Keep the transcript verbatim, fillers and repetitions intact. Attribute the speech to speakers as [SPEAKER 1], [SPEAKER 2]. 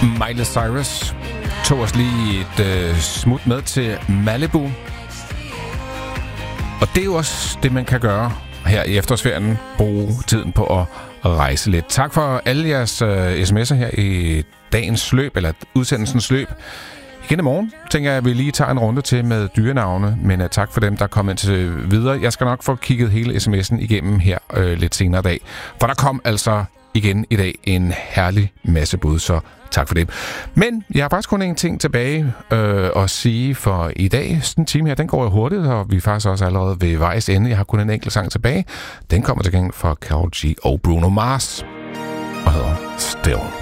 [SPEAKER 1] Miley Cyrus tog os lige et øh, smut med til Malibu. Og det er jo også det, man kan gøre her i efterårsferien. Bruge tiden på at rejse lidt. Tak for alle jeres øh, sms'er her i dagens løb, eller udsendelsens løb. Igen i morgen tænker jeg, at vi lige tager en runde til med dyrenavne, men uh, tak for dem, der kom ind til videre. Jeg skal nok få kigget hele sms'en igennem her øh, lidt senere i dag, for der kom altså igen i dag en herlig masse bud, så tak for det. Men jeg har faktisk kun en ting tilbage øh, at sige for i dag. Sådan en time her, den går jo hurtigt, og vi er faktisk også allerede ved vejs ende. Jeg har kun en enkelt sang tilbage. Den kommer til gengæld fra Karol G og Bruno Mars og hedder Still.